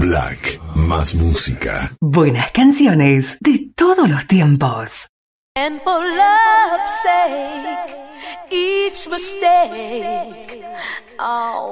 Black, más música. Buenas canciones de todos los tiempos. And for love's sake, each mistake, oh,